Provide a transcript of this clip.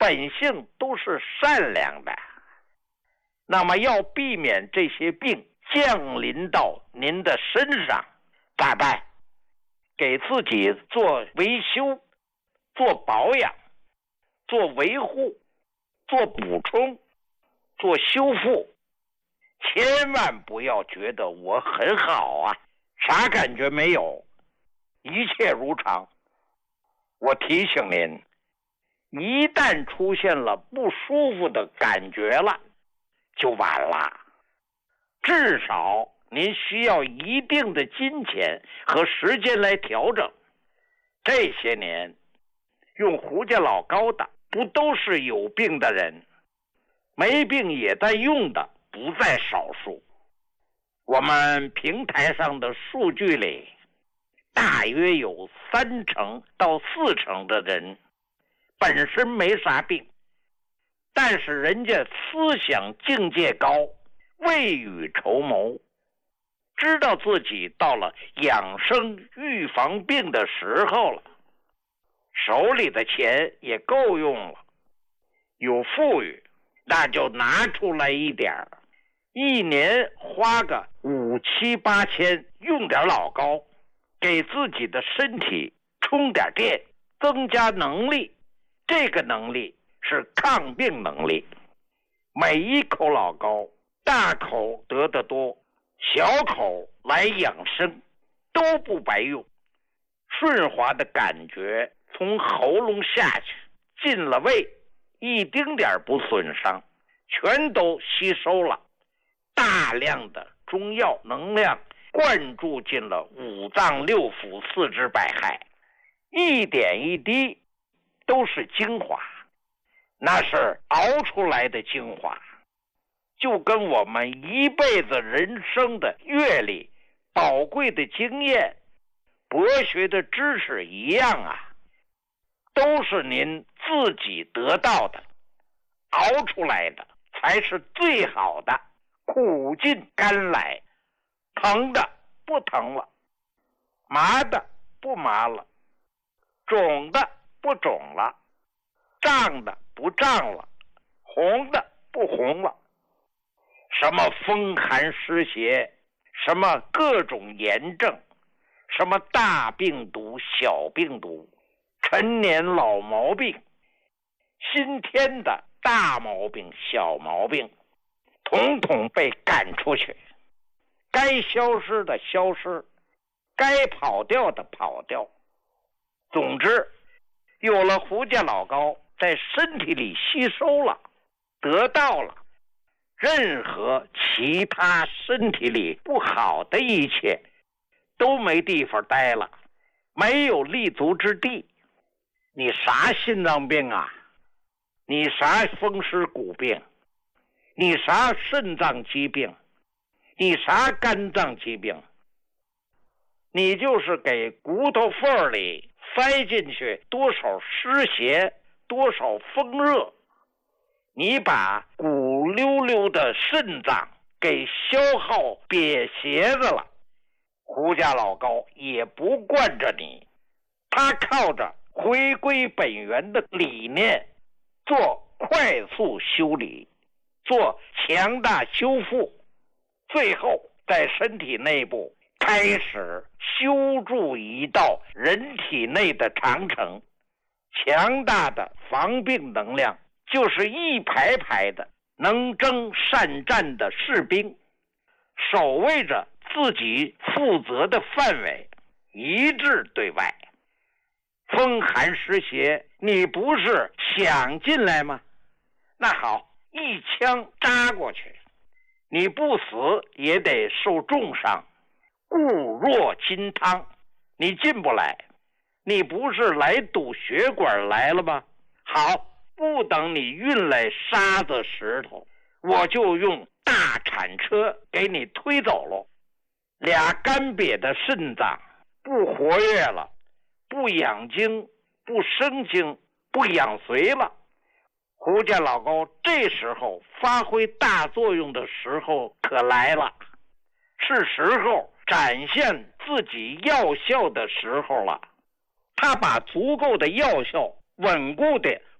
本性都是善良的。那么要避免这些病降临到您的身上，咋办？给自己做维修，做保养，做维护，做补充，做修复。千万不要觉得我很好啊，啥感觉没有，一切如常。我提醒您，一旦出现了不舒服的感觉了，就晚了。至少您需要一定的金钱和时间来调整。这些年用胡家老高的不都是有病的人，没病也在用的不在少数。我们平台上的数据里，大约有3%到4%的人本身没啥病，但是人家思想境界高，未雨绸缪，知道自己到了养生预防病的时候了，手里的钱也够用了，有富裕那就拿出来一点儿，一年花个5、7、8千，用点老高，给自己的身体充点电，增加能力。这个能力是抗病能力。每一口老高，大口得的多，小口来养生，都不白用。顺滑的感觉从喉咙下去，进了胃，一丁点不损伤，全都吸收了。大量的中药能量灌注进了五脏六腑、四肢百骸，一点一滴都是精华，那是熬出来的精华，就跟我们一辈子人生的阅历、宝贵的经验、博学的知识一样啊，都是您自己得到的，熬出来的才是最好的，苦尽甘来。疼的不疼了，麻的不麻了，肿的不肿了，胀的不胀了，红的不红了。什么风寒湿邪，什么各种炎症，什么大病毒、小病毒，陈年老毛病，新添的大毛病、小毛病，统统被赶出去。该消失的消失，该跑掉的跑掉。总之，有了胡家老高在身体里吸收了，得到了，任何其他身体里不好的一切都没地方待了，没有立足之地。你啥心脏病啊？你啥风湿骨病？你啥肾脏疾病？你啥肝脏疾病？你就是给骨头缝里塞进去多少湿邪，多少风热，你把骨溜溜的肾脏给消耗瘪斜子了，胡家老高也不惯着你，他靠着回归本源的理念做快速修理，做强大修复，最后在身体内部开始修筑一道人体内的长城。强大的防病能量就是一排排的能征善战的士兵，守卫着自己负责的范围，一致对外。风寒湿邪你不是想进来吗？那好，一枪扎过去，你不死也得受重伤，固若金汤，你进不来。你不是来堵血管来了吗？好，不等你运来沙子石头，我就用大铲车给你推走了。俩干瘪的肾脏不活跃了，不养精，不生精，不养髓了。胡家老高这时候发挥大作用的时候可来了，是时候展现自己药效的时候了。他把足够的药效稳固的